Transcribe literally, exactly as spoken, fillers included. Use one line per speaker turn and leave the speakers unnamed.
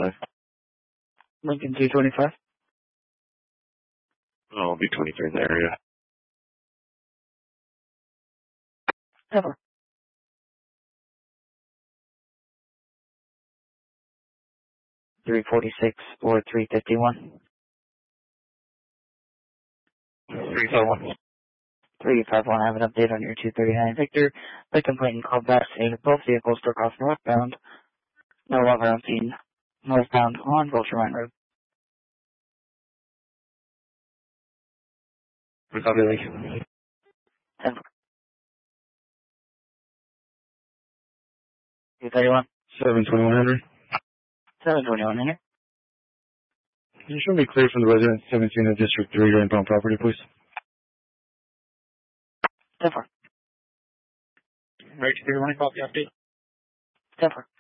twenty-five.
Lincoln two twenty-five.
Oh, I'll be twenty-three in the area.
Ever. three forty-six or three fifty-one.
three five one.
three five one, I have an update on your two thirty-nine Victor. The complainant called back saying both vehicles took off northbound. No longer on scene. Northbound on Vulture Road.
Copy, Lake.
ten two thirty-one.
seven twenty-one Henry.
seven twenty-one in here.
Can you show me clear from the resident seventeen of District three to inbound property, please?
ten four.
Right, do you want to copy update?
ten four.